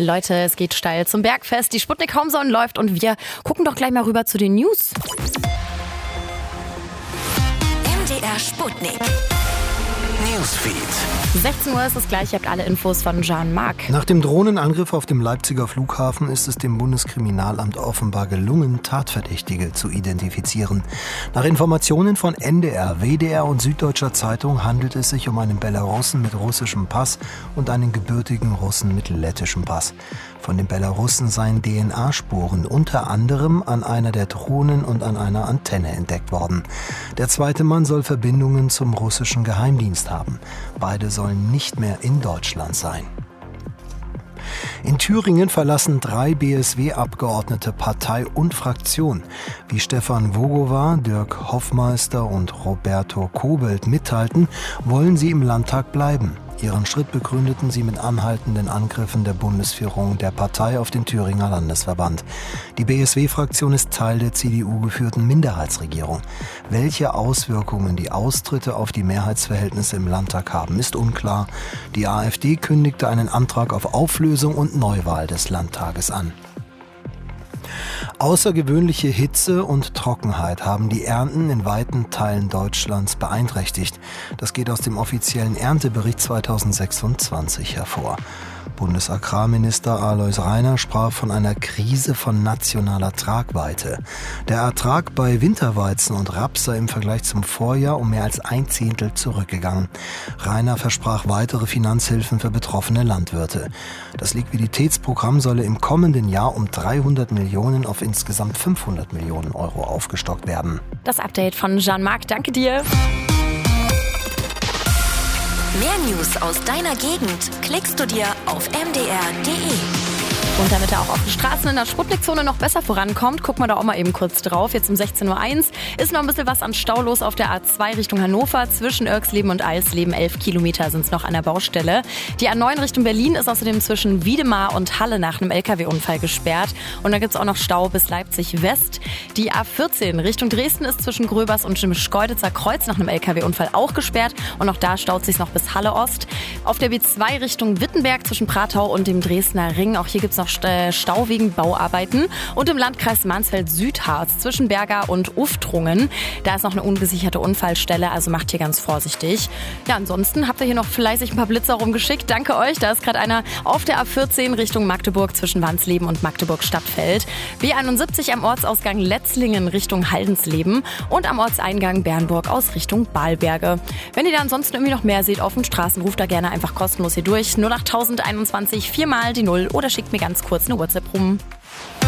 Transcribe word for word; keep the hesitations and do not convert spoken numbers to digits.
Leute, es geht steil zum Bergfest. Die Sputnik Home Zone läuft und wir gucken doch gleich mal rüber zu den News. M D R Sputnik Newsfeed. sechzehn Uhr ist es gleich, ihr habt alle Infos von Jean-Marc. Nach dem Drohnenangriff auf dem Leipziger Flughafen ist es dem Bundeskriminalamt offenbar gelungen, Tatverdächtige zu identifizieren. Nach Informationen von N D R, W D R und Süddeutscher Zeitung handelt es sich um einen Belarussen mit russischem Pass und einen gebürtigen Russen mit lettischem Pass. Von den Belarussen seien D N A-Spuren unter anderem an einer der Drohnen und an einer Antenne entdeckt worden. Der zweite Mann soll Verbindungen zum russischen Geheimdienst haben. Beide sollen nicht mehr in Deutschland sein. In Thüringen verlassen drei B S W-Abgeordnete Partei und Fraktion. Wie Stefan Vogowa, Dirk Hoffmeister und Roberto Kobelt mitteilten, wollen sie im Landtag bleiben. Ihren Schritt begründeten sie mit anhaltenden Angriffen der Bundesführung der Partei auf den Thüringer Landesverband. Die B S W-Fraktion ist Teil der C D U-geführten Minderheitsregierung. Welche Auswirkungen die Austritte auf die Mehrheitsverhältnisse im Landtag haben, ist unklar. Die AfD kündigte einen Antrag auf Auflösung und Neuwahl des Landtages an. Außergewöhnliche Hitze und Trockenheit haben die Ernten in weiten Teilen Deutschlands beeinträchtigt. Das geht aus dem offiziellen Erntebericht zweitausendsechsundzwanzig hervor. Bundesagrarminister Alois Rainer sprach von einer Krise von nationaler Tragweite. Der Ertrag bei Winterweizen und Raps sei im Vergleich zum Vorjahr um mehr als ein Zehntel zurückgegangen. Rainer versprach weitere Finanzhilfen für betroffene Landwirte. Das Liquiditätsprogramm solle im kommenden Jahr um dreihundert Millionen auf insgesamt fünfhundert Millionen Euro aufgestockt werden. Das Update von Jean-Marc, danke dir. Mehr News aus deiner Gegend klickst du dir auf m d r punkt d e. Und damit er auch auf den Straßen in der Sputnikzone noch besser vorankommt, gucken wir da auch mal eben kurz drauf. Jetzt um sechzehn Uhr eins ist noch ein bisschen was an Stau los auf der A zwei Richtung Hannover. Zwischen Irxleben und Eisleben, elf Kilometer sind es noch an der Baustelle. Die A neun Richtung Berlin ist außerdem zwischen Wiedemar und Halle nach einem L K W-Unfall gesperrt. Und da gibt es auch noch Stau bis Leipzig West. Die A vierzehn Richtung Dresden ist zwischen Gröbers und Schkeuditzer Kreuz nach einem L K W-Unfall auch gesperrt. Und auch da staut sich noch bis Halle Ost. Auf der B zwei Richtung Wittenberg zwischen Pratau und dem Dresdner Ring. Auch hier gibt es noch Stau wegen Bauarbeiten. Und im Landkreis Mansfeld-Südharz zwischen Berga und Uftrungen. Da ist noch eine ungesicherte Unfallstelle, also macht hier ganz vorsichtig. Ja, ansonsten habt ihr hier noch fleißig ein paar Blitzer rumgeschickt. Danke euch. Da ist gerade einer auf der A vierzehn Richtung Magdeburg zwischen Wansleben und Magdeburg-Stadtfeld. B einundsiebzig am Ortsausgang Letzlingen Richtung Haldensleben und am Ortseingang Bernburg aus Richtung Balberge. Wenn ihr da ansonsten irgendwie noch mehr seht auf den Straßen, ruft da gerne einfach kostenlos hier durch. null acht tausend einundzwanzig, viermal die Null oder schickt mir ganz kurz eine WhatsApp rum.